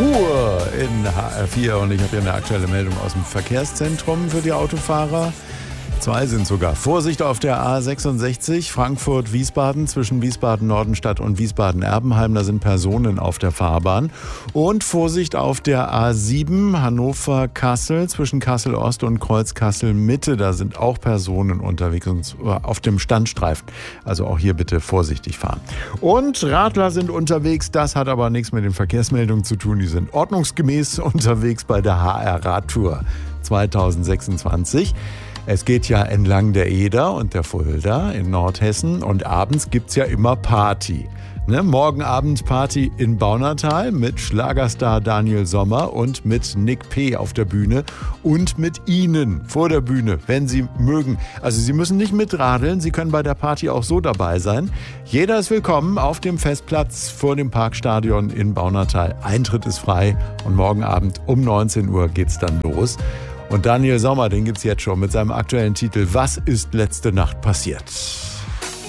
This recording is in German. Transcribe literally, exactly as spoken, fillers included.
Fuhr in H R vier und ich habe hier eine aktuelle Meldung aus dem Verkehrszentrum für die Autofahrer. Zwei sind sogar. Vorsicht auf der A sechsundsechzig, Frankfurt-Wiesbaden, zwischen Wiesbaden-Nordenstadt und Wiesbaden-Erbenheim. Da sind Personen auf der Fahrbahn. Und Vorsicht auf der A sieben, Hannover-Kassel, zwischen Kassel-Ost und Kreuz-Kassel-Mitte. Da sind auch Personen unterwegs und auf dem Standstreifen. Also auch hier bitte vorsichtig fahren. Und Radler sind unterwegs. Das hat aber nichts mit den Verkehrsmeldungen zu tun. Die sind ordnungsgemäß unterwegs bei der H R-Radtour zweitausendsechsundzwanzig. Es geht ja entlang der Eder und der Fulda in Nordhessen und abends gibt's ja immer Party. Ne? Morgen Abend Party in Baunatal mit Schlagerstar Daniel Sommer und mit Nick P. auf der Bühne und mit Ihnen vor der Bühne, wenn Sie mögen. Also Sie müssen nicht mitradeln, Sie können bei der Party auch so dabei sein. Jeder ist willkommen auf dem Festplatz vor dem Parkstadion in Baunatal. Eintritt ist frei und morgen Abend um neunzehn Uhr geht's dann los. Und Daniel Sommer, den gibt's jetzt schon mit seinem aktuellen Titel Was ist letzte Nacht passiert?